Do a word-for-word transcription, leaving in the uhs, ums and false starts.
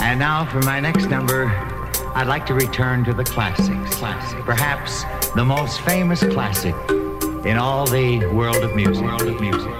And now for my next number, I'd like to return to the classics. Classic. Perhaps the most famous classic in all the world of music. World of music.